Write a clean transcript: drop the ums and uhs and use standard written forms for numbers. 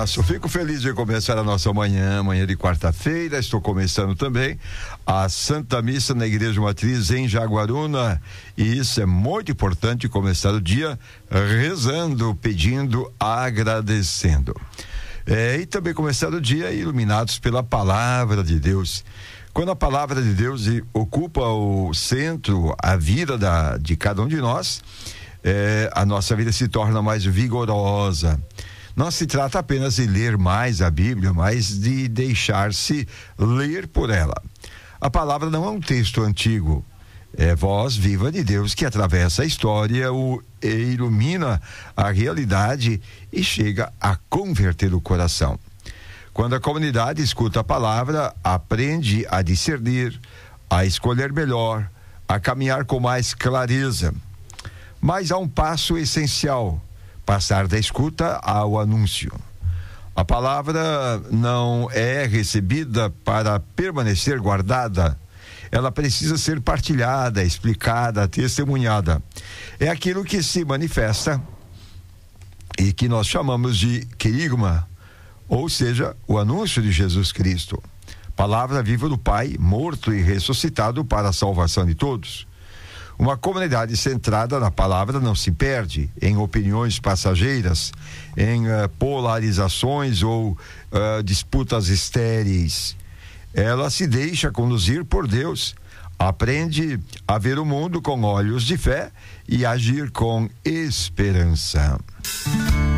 abraço. Fico feliz de começar a nossa manhã de quarta-feira. Estou começando também a Santa Missa na Igreja Matriz em Jaguaruna. E isso é muito importante, começar o dia rezando, pedindo, agradecendo. E também começar o dia iluminados pela Palavra de Deus. Quando a Palavra de Deus ocupa o centro, a vida de cada um de nós, a nossa vida se torna mais vigorosa. Não se trata apenas de ler mais a Bíblia, mas de deixar-se ler por ela. A palavra não é um texto antigo, é voz viva de Deus que atravessa a história e ilumina a realidade e chega a converter o coração. Quando a comunidade escuta a palavra, aprende a discernir, a escolher melhor, a caminhar com mais clareza. Mas há um passo essencial: passar da escuta ao anúncio. A palavra não é recebida para permanecer guardada. Ela precisa ser partilhada, explicada, testemunhada. É aquilo que se manifesta e que nós chamamos de querigma, ou seja, o anúncio de Jesus Cristo. Palavra viva do Pai, morto e ressuscitado para a salvação de todos. Uma comunidade centrada na palavra não se perde em opiniões passageiras, em polarizações ou disputas estéreis. Ela se deixa conduzir por Deus, aprende a ver o mundo com olhos de fé e agir com esperança.